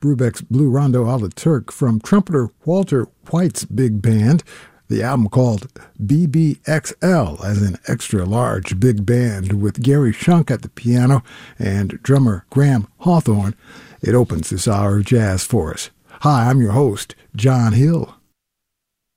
Brubeck's Blue Rondo a la Turk from trumpeter Walter White's big band. The album called BBXL, as in extra large big band, with Gary Shunk at the piano and drummer Graham Hawthorne. It opens this hour of jazz for us. Hi, I'm your host, John Hill.